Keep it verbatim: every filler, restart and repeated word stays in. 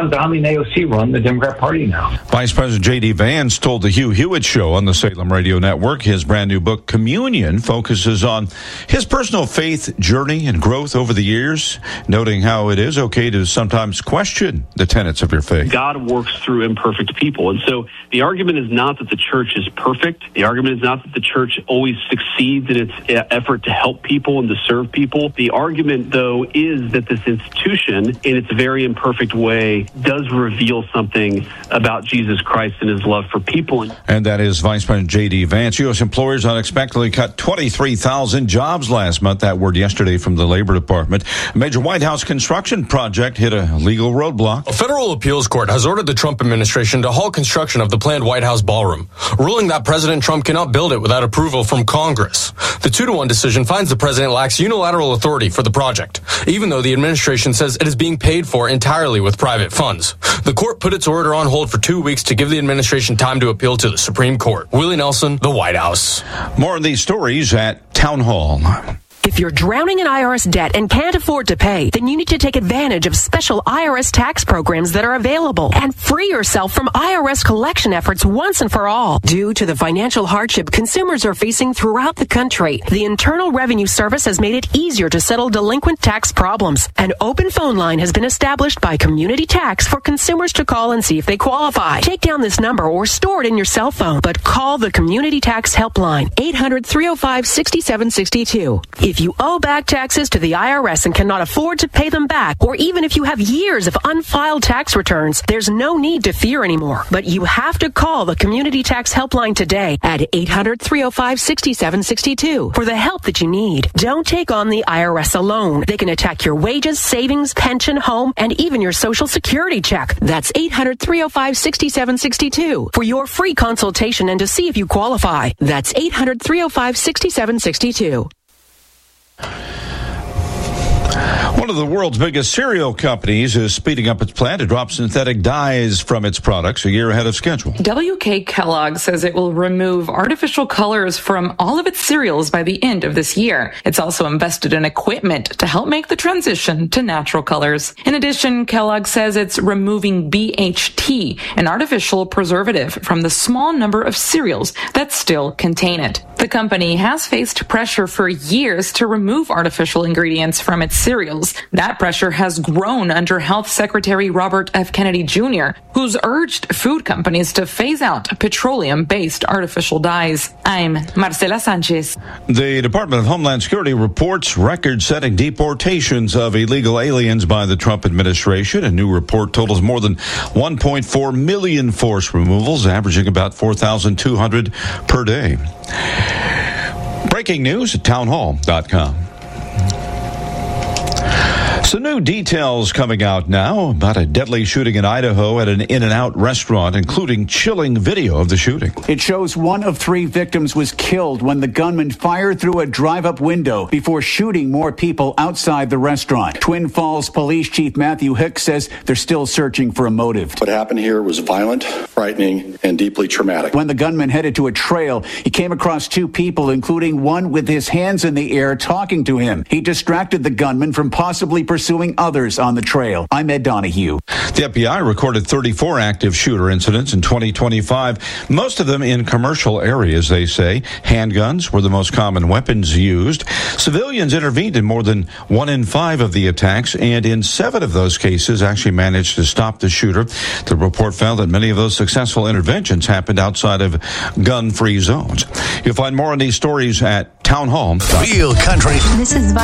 Mamdani and A O C run the Democrat Party now. Vice President J D. Vance told the Hugh Hewitt Show on the Salem Radio Network his brand new book, Communion, focuses on his personal faith journey and growth over the years, noting how it is okay to sometimes question the tenets of your faith. God works through imperfect people. And so the argument is not that the church is perfect. The argument is not that the church always succeeds in its effort to help people and to serve people. The argument, though, is that this institution, in its very imperfect way, does reveal something about Jesus Christ and his love for people. And that is Vice President J D. Vance. U S employers unexpectedly cut twenty-three thousand jobs last month. That word yesterday from the Labor Department. A major White House construction project hit a legal roadblock. A federal appeals court has ordered the Trump administration to halt construction of the planned White House ballroom, ruling that President Trump cannot build it without approval from Congress. The two to one decision finds the president lacks unilateral authority for the project, even though the administration says it is being paid for entirely with private funds. The court put its order on hold for two weeks to give the administration time to appeal to the Supreme Court. Willie Nelson, the White House. More of these stories at Town Hall. If you're drowning in I R S debt and can't afford to pay, then you need to take advantage of special I R S tax programs that are available and free yourself from I R S collection efforts once and for all. Due to the financial hardship consumers are facing throughout the country, the Internal Revenue Service has made it easier to settle delinquent tax problems. An open phone line has been established by Community Tax for consumers to call and see if they qualify. Take down this number or store it in your cell phone, but call the Community Tax Helpline, eight hundred, three oh five, six seven six two. If you owe back taxes to the I R S and cannot afford to pay them back, or even if you have years of unfiled tax returns, there's no need to fear anymore. But you have to call the Community Tax Helpline today at eight hundred, three oh five, six seven six two for the help that you need. Don't take on the I R S alone. They can attack your wages, savings, pension, home, and even your Social Security check. That's eight hundred, three oh five, six seven six two for your free consultation and to see if you qualify. That's eight hundred, three oh five, six seven six two. One of the world's biggest cereal companies is speeding up its plan to drop synthetic dyes from its products a year ahead of schedule. W K Kellogg says it will remove artificial colors from all of its cereals by the end of this year. It's also invested in equipment to help make the transition to natural colors. In addition, Kellogg says it's removing B H T, an artificial preservative, from the small number of cereals that still contain it. The company has faced pressure for years to remove artificial ingredients from its cereals. That pressure has grown under Health Secretary Robert F. Kennedy Junior, who's urged food companies to phase out petroleum-based artificial dyes. I'm Marcela Sanchez. The Department of Homeland Security reports record-setting deportations of illegal aliens by the Trump administration. A new report totals more than one point four million forced removals, averaging about four thousand two hundred per day. Breaking news at townhall dot com. Some new details coming out now about a deadly shooting in Idaho at an In-N-Out restaurant, including chilling video of the shooting. It shows one of three victims was killed when the gunman fired through a drive-up window before shooting more people outside the restaurant. Twin Falls Police Chief Matthew Hicks says they're still searching for a motive. What happened here was violent, frightening, and deeply traumatic. When the gunman headed to a trail, he came across two people, including one with his hands in the air talking to him. He distracted the gunman from possibly pursuing pursuing others on the trail. I'm Ed Donahue. The F B I recorded thirty-four active shooter incidents in twenty twenty-five, most of them in commercial areas, they say. Handguns were the most common weapons used. Civilians intervened in more than one in five of the attacks, and in seven of those cases actually managed to stop the shooter. The report found that many of those successful interventions happened outside of gun-free zones. You'll find more on these stories at Town Hall. Real Country. This is